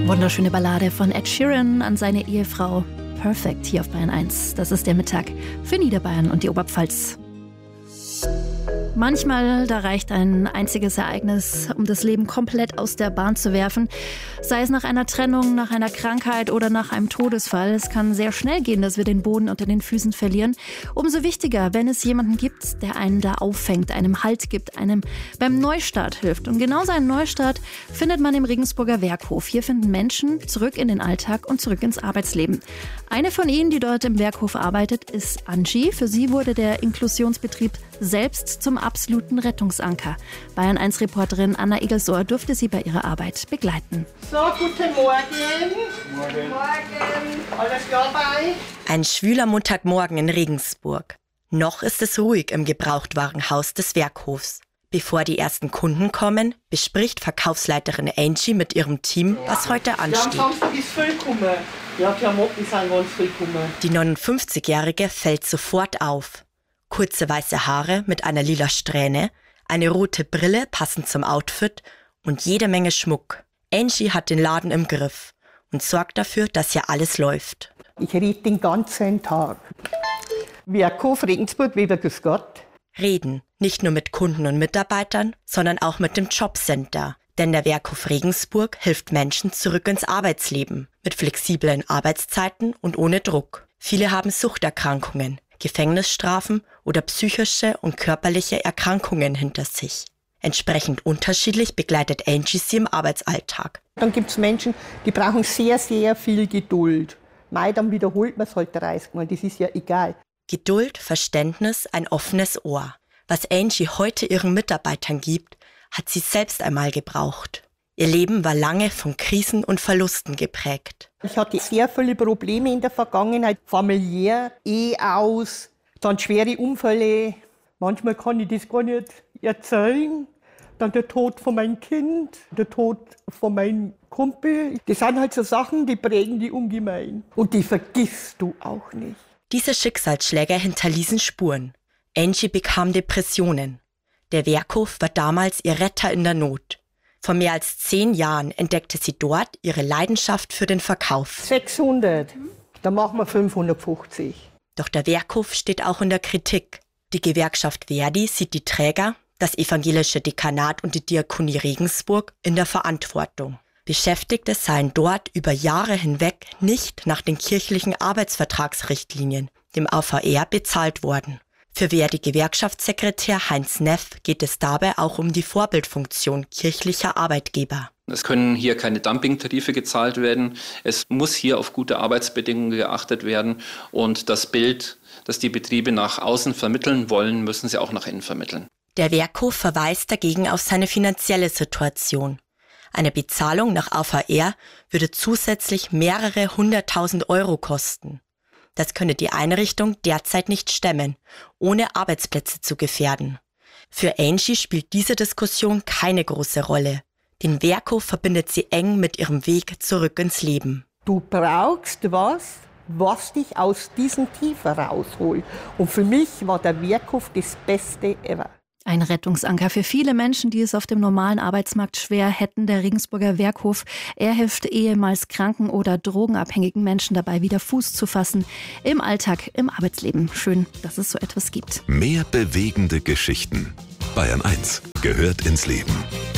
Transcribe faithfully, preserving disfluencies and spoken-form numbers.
Wunderschöne Ballade von Ed Sheeran an seine Ehefrau. Perfect hier auf Bayern eins. Das ist der Mittag für Niederbayern und die Oberpfalz. Manchmal, da reicht ein einziges Ereignis, um das Leben komplett aus der Bahn zu werfen. Sei es nach einer Trennung, nach einer Krankheit oder nach einem Todesfall. Es kann sehr schnell gehen, dass wir den Boden unter den Füßen verlieren. Umso wichtiger, wenn es jemanden gibt, der einen da auffängt, einem Halt gibt, einem beim Neustart hilft. Und genau seinen Neustart findet man im Regensburger Werkhof. Hier finden Menschen zurück in den Alltag und zurück ins Arbeitsleben. Eine von ihnen, die dort im Werkhof arbeitet, ist Angie. Für sie wurde der Inklusionsbetrieb selbst zum absoluten Rettungsanker. Bayern eins Reporterin Anna Egelsohr durfte sie bei ihrer Arbeit begleiten. So, guten Morgen. Morgen. Morgen. Alles klar bei? Ein schwüler Montagmorgen in Regensburg. Noch ist es ruhig im Gebrauchtwarenhaus des Werkhofs. Bevor die ersten Kunden kommen, bespricht Verkaufsleiterin Angie mit ihrem Team, was heute ansteht. Ja, am Samstag ist viel gekommen. Ja, Klamotten sind ganz viel gekommen. Die neunundfünfzigjährige fällt sofort auf. Kurze weiße Haare mit einer lila Strähne, eine rote Brille passend zum Outfit und jede Menge Schmuck. Angie hat den Laden im Griff und sorgt dafür, dass hier alles läuft. Ich rede den ganzen Tag. Werkhof Regensburg, wieder grüß Gott. Reden, nicht nur mit Kunden und Mitarbeitern, sondern auch mit dem Jobcenter. Denn der Werkhof Regensburg hilft Menschen zurück ins Arbeitsleben. Mit flexiblen Arbeitszeiten und ohne Druck. Viele haben Suchterkrankungen, Gefängnisstrafen oder psychische und körperliche Erkrankungen hinter sich. Entsprechend unterschiedlich begleitet Angie sie im Arbeitsalltag. Dann gibt es Menschen, die brauchen sehr, sehr viel Geduld. Mei, dann wiederholt man es halt dreißig Mal, das ist ja egal. Geduld, Verständnis, ein offenes Ohr. Was Angie heute ihren Mitarbeitern gibt, hat sie selbst einmal gebraucht. Ihr Leben war lange von Krisen und Verlusten geprägt. Ich hatte sehr viele Probleme in der Vergangenheit, familiär, Ehe aus, dann schwere Unfälle. Manchmal kann ich das gar nicht erzählen. Dann der Tod von meinem Kind, der Tod von meinem Kumpel. Das sind halt so Sachen, die prägen die ungemein. Und die vergisst du auch nicht. Diese Schicksalsschläge hinterließen Spuren. Angie bekam Depressionen. Der Werkhof war damals ihr Retter in der Not. Vor mehr als zehn Jahren entdeckte sie dort ihre Leidenschaft für den Verkauf. sechshundert, dann machen wir fünfhundertfünfzig. Doch der Werkhof steht auch in der Kritik. Die Gewerkschaft Verdi sieht die Träger, das evangelische Dekanat und die Diakonie Regensburg, in der Verantwortung. Beschäftigte seien dort über Jahre hinweg nicht nach den kirchlichen Arbeitsvertragsrichtlinien, dem A V R, bezahlt worden. Für Verdi-Gewerkschaftssekretär Heinz Neff geht es dabei auch um die Vorbildfunktion kirchlicher Arbeitgeber. Es können hier keine Dumpingtarife gezahlt werden. Es muss hier auf gute Arbeitsbedingungen geachtet werden. Und das Bild, das die Betriebe nach außen vermitteln wollen, müssen sie auch nach innen vermitteln. Der Werkhof verweist dagegen auf seine finanzielle Situation. Eine Bezahlung nach A V R würde zusätzlich mehrere hunderttausend Euro kosten. Das könne die Einrichtung derzeit nicht stemmen, ohne Arbeitsplätze zu gefährden. Für Angie spielt diese Diskussion keine große Rolle. Den Werkhof verbindet sie eng mit ihrem Weg zurück ins Leben. Du brauchst was, was dich aus diesem Tief rausholt. Und für mich war der Werkhof das Beste ever. Ein Rettungsanker für viele Menschen, die es auf dem normalen Arbeitsmarkt schwer hätten, der Regensburger Werkhof. Er hilft ehemals kranken oder drogenabhängigen Menschen dabei, wieder Fuß zu fassen im Alltag, im Arbeitsleben. Schön, dass es so etwas gibt. Mehr bewegende Geschichten. Bayern eins gehört ins Leben.